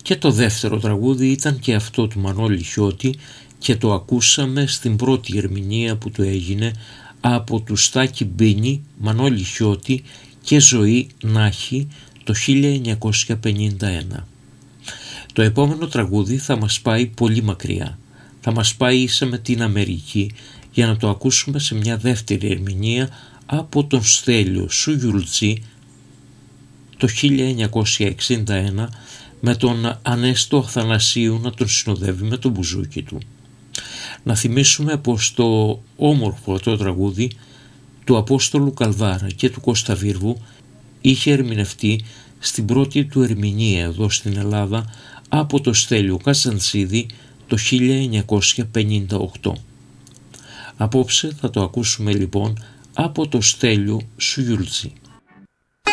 Και το δεύτερο τραγούδι ήταν και αυτό του Μανώλη Χιώτη και το ακούσαμε στην πρώτη ερμηνεία που του έγινε από του Στάκη Μπίνη, Μανώλη Χιώτη και Ζωή Νάχη το 1951. Το επόμενο τραγούδι θα μας πάει πολύ μακριά. Θα μας πάει ίσα με την Αμερική για να το ακούσουμε σε μια δεύτερη ερμηνεία από τον Στέλιο Σουγιουλτζή το 1961 με τον Ανέστο Αθανασίου να τον συνοδεύει με τον μπουζούκι του. Να θυμίσουμε πως το όμορφο το τραγούδι του Απόστολου Καλβάρα και του Κώστα Βίρβου είχε ερμηνευτεί στην πρώτη του ερμηνεία εδώ στην Ελλάδα από το Στέλιο Καζαντζίδη το 1958. Απόψε θα το ακούσουμε λοιπόν από το Στέλιο Σουγιουλτζή.